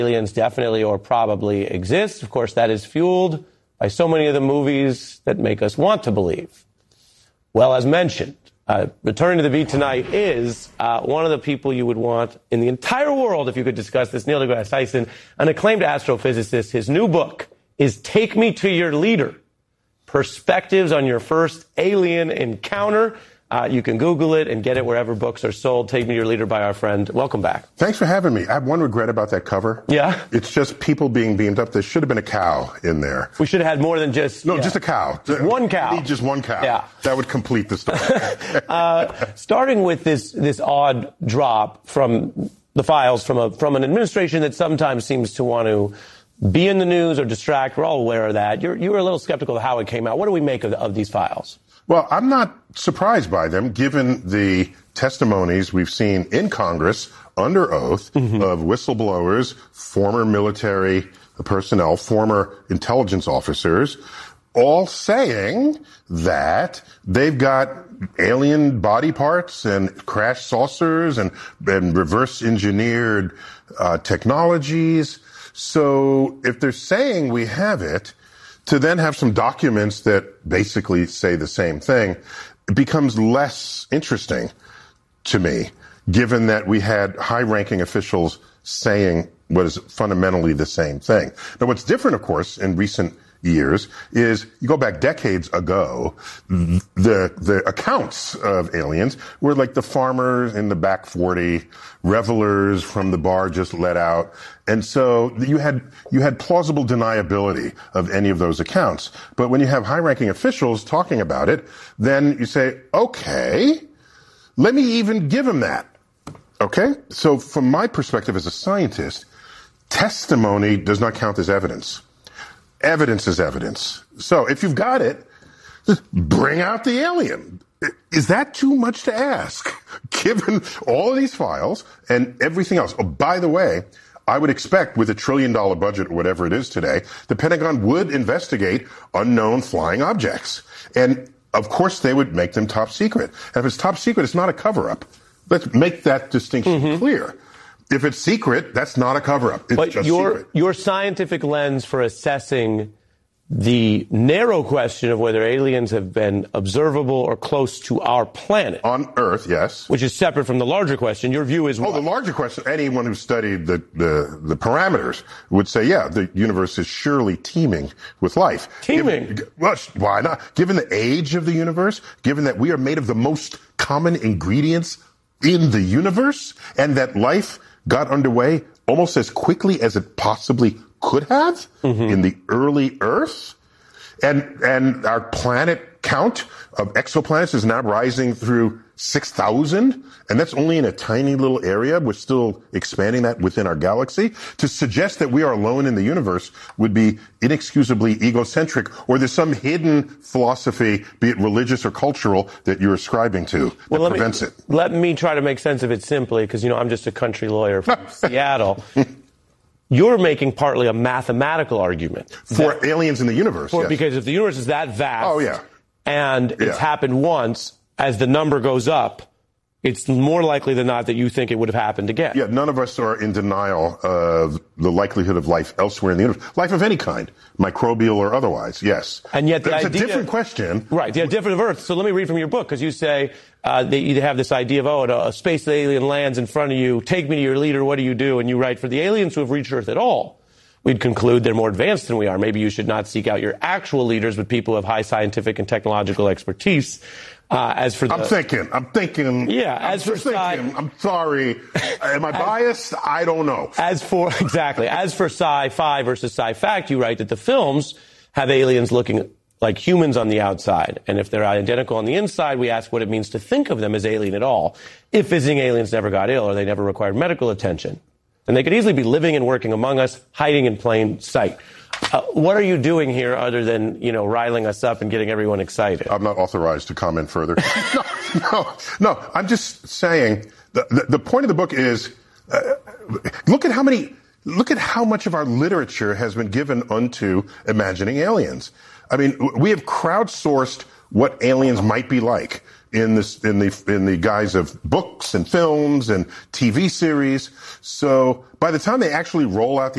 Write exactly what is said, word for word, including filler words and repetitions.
aliens definitely or probably exist. Of course, that is fueled by so many of the movies that make us want to believe. Well, as mentioned, uh, returning to the beat tonight is uh, one of the people you would want in the entire world if you could discuss this, Neil deGrasse Tyson, an acclaimed astrophysicist. His new book is Take Me to Your Leader, Perspectives on Your First Alien Encounter. Uh, you can Google it and get it wherever books are sold. Take Me to Your Leader by our friend. Welcome back. Thanks for having me. I have one regret about that cover. Yeah? It's just people being beamed up. There should have been a cow in there. We should have had more than just... No, yeah. just a cow. Just one cow. We need just one cow. Yeah. That would complete the story. uh, starting with this this odd drop from the files from a from an administration that sometimes seems to want to be in the news or distract. We're all aware of that. You're, you were a little skeptical of how it came out. What do we make of, of these files? Well, I'm not surprised by them, given the testimonies we've seen in Congress under oath mm-hmm. of whistleblowers, former military personnel, former intelligence officers, all saying that they've got alien body parts and crash saucers and, and reverse engineered uh, technologies. So if they're saying we have it, to then have some documents that basically say the same thing, it becomes less interesting to me, given that we had high-ranking officials saying what is fundamentally the same thing. Now, what's different, of course, in recent years is you go back decades ago, the the accounts of aliens were like the farmers in the back forty, revelers from the bar just let out. And so you had you had plausible deniability of any of those accounts. But when you have high-ranking officials talking about it, then you say, okay, let me even give them that. Okay? So from my perspective as a scientist, testimony does not count as evidence. Evidence is evidence. So if you've got it, just bring out the alien. Is that too much to ask, given all of these files and everything else? Oh, by the way, I would expect with a trillion dollar budget or whatever it is today, the Pentagon would investigate unknown flying objects. And of course, they would make them top secret. And if it's top secret, it's not a cover-up. Let's make that distinction mm-hmm. clear. If it's secret, that's not a cover-up. It's but just your, secret. Your scientific lens for assessing the narrow question of whether aliens have been observable or close to our planet. On Earth, yes. Which is separate from the larger question. Your view is Oh, what? the larger question, anyone who studied the, the, the parameters would say, yeah, the universe is surely teeming with life. Teeming? Given, well, why not? Given the age of the universe, given that we are made of the most common ingredients in the universe, and that life got underway almost as quickly as it possibly could have mm-hmm. in the early Earth. And, and our planet count of exoplanets is now rising through six thousand. And that's only in a tiny little area. We're still expanding that within our galaxy. To suggest that we are alone in the universe would be inexcusably egocentric, or there's some hidden philosophy, be it religious or cultural, that you're ascribing to that well, let prevents me, it. Let me try to make sense of it simply, because, you know, I'm just a country lawyer from Seattle. You're making partly a mathematical argument. For that, aliens in the universe, for, yes. Because if the universe is that vast, oh, yeah. and yeah. it's happened once, as the number goes up, it's more likely than not that you think it would have happened again. Yeah, none of us are in denial of the likelihood of life elsewhere in the universe. Life of any kind, microbial or otherwise, yes. And yet the It's idea, a different question. Right, the different of Earth. So let me read from your book, because you say uh, that you have this idea of, oh, a space alien lands in front of you, take me to your leader, what do you do? And you write, for the aliens who have reached Earth at all, we'd conclude they're more advanced than we are. Maybe you should not seek out your actual leaders, but people who have high scientific and technological expertise. Uh, as for the, I'm thinking, I'm thinking. Yeah, as I'm for Psi, thinking, I'm sorry. Am I biased? I don't know. As for, exactly. As for sci-fi versus sci-fact, you write that the films have aliens looking like humans on the outside. And if they're identical on the inside, we ask what it means to think of them as alien at all. If visiting aliens never got ill or they never required medical attention, then they could easily be living and working among us, hiding in plain sight. Uh, what are you doing here other than, you know, riling us up and getting everyone excited? I'm not authorized to comment further. no, no, no. I'm just saying the, the, the point of the book is uh, look at how many, look at how much of our literature has been given unto imagining aliens. I mean, we have crowdsourced what aliens might be like in this, in the, in the guise of books and films and T V series. So by the time they actually roll out the